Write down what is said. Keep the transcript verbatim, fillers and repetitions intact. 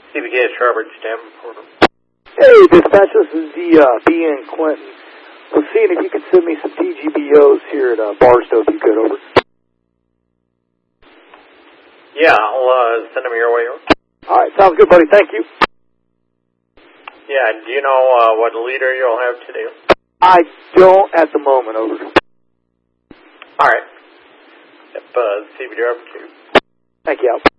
C B K, it's Robert Davenport. Hey, dispatch, this is the uh, B N Clinton. I was seeing if you could send me some T G B Os here at uh, Barstow, if you could, over. Yeah, I'll uh, send them your way. All right, sounds good, buddy. Thank you. Yeah, do you know uh, what leader you'll have today? I don't at the moment, over. All right. Yep, uh, C B D R two. Thank you.